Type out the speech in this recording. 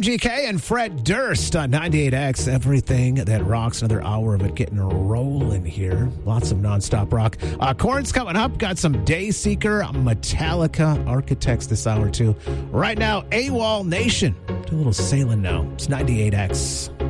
MGK and Fred Durst on 98X. Everything that rocks. Another hour of it getting rolling here. Lots of nonstop rock. Korn's coming up. Got some Dayseeker, Metallica, Architects this hour too. Right now, AWOL Nation. Do a little sailing now. It's 98X.